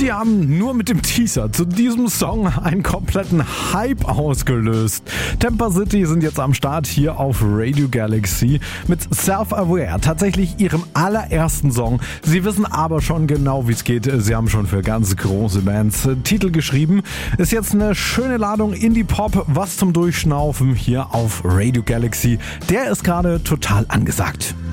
Sie haben nur mit dem Teaser zu diesem Song einen kompletten Hype ausgelöst. Temper City sind jetzt am Start hier auf Radio Galaxy mit Self-Aware, tatsächlich ihrem allerersten Song. Sie wissen aber schon genau, wie es geht. Sie haben schon für ganz große Bands Titel geschrieben. Ist jetzt eine schöne Ladung Indie-Pop, was zum Durchschnaufen hier auf Radio Galaxy. Der ist gerade total angesagt.